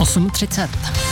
8:30.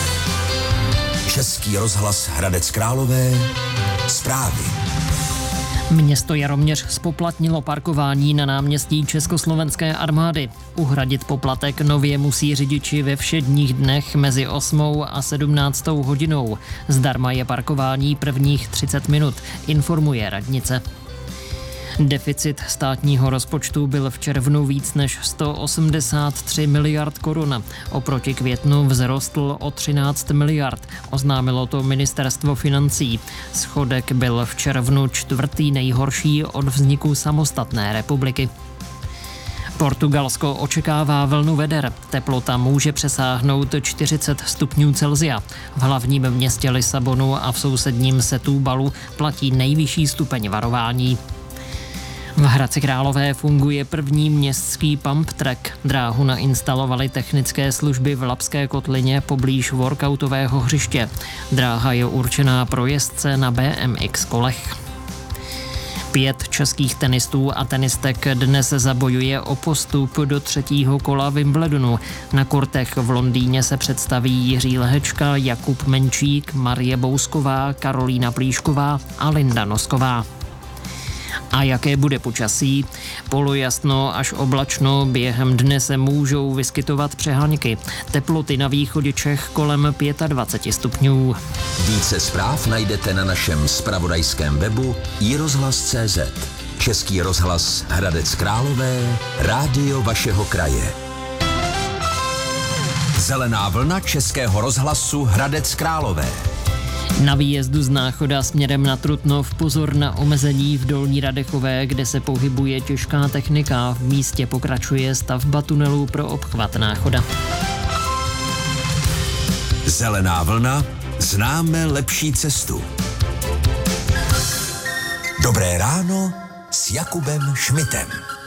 Český rozhlas Hradec Králové. Zprávy. Město Jaroměř zpoplatnilo parkování na náměstí Československé armády. Uhradit poplatek nově musí řidiči ve všedních dnech mezi 8. a 17. hodinou. Zdarma je parkování prvních 30 minut, informuje radnice. Deficit státního rozpočtu byl v červnu víc než 183 miliard korun. Oproti květnu vzrostl o 13 miliard, oznámilo to ministerstvo financí. Schodek byl v červnu čtvrtý nejhorší od vzniku samostatné republiky. Portugalsko očekává vlnu veder. Teplota může přesáhnout 40 stupňů Celsia. V hlavním městě Lisabonu a v sousedním Setúbalu platí nejvyšší stupeň varování. V Hradci Králové funguje první městský pump track. Dráhu nainstalovaly technické služby v Labské kotlině poblíž workoutového hřiště. Dráha je určená pro jezdce na BMX kolech. 5 českých tenistů a tenistek dnes zabojuje o postup do 3. kola Wimbledonu. Na kortech v Londýně se představí Jiří Lehečka, Jakub Menčík, Marie Bousková, Karolína Plíšková a Linda Nosková. A jaké bude počasí? Polojasno až oblačno, během dne se můžou vyskytovat přeháňky. Teploty na východě Čech kolem 25 stupňů. Více zpráv najdete na našem zpravodajském webu iRozhlas.cz. Český rozhlas Hradec Králové, rádio vašeho kraje. Zelená vlna Českého rozhlasu Hradec Králové. Na výjezdu z Náchoda směrem na Trutnov pozor na omezení v Dolní Radechové, kde se pohybuje těžká technika. V místě pokračuje stavba tunelu pro obchvat Náchoda. Zelená vlna, známe lepší cestu. Dobré ráno s Jakubem Šmitem.